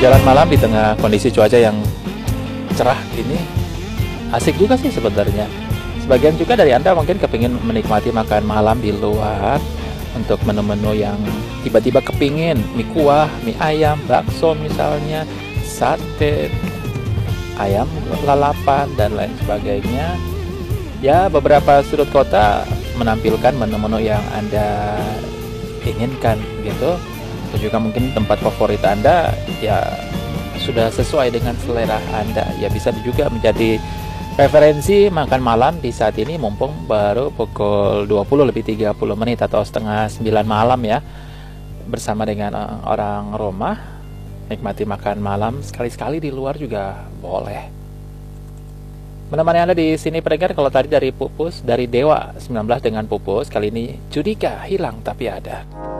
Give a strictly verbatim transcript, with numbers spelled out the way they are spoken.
jalan malam di tengah kondisi cuaca yang cerah ini asik juga sih sebenarnya. Sebagian juga dari Anda mungkin kepingin menikmati makan malam di luar untuk menu-menu yang tiba-tiba kepingin, mie kuah, mie ayam, bakso misalnya, sate, ayam lalapan, dan lain sebagainya. Ya, beberapa sudut kota menampilkan menu-menu yang Anda inginkan gitu. Atau juga mungkin tempat favorit Anda ya sudah sesuai dengan selera Anda. Ya bisa juga menjadi referensi makan malam di saat ini mumpung baru pukul dua puluh lebih tiga puluh menit atau setengah sembilan malam ya. Bersama dengan orang rumah nikmati makan malam sekali-sekali di luar juga boleh. Menemani Anda di sini pendengar, kalau tadi dari Pupus, dari Dewa sembilan belas dengan Pupus, kali ini Judika hilang tapi ada.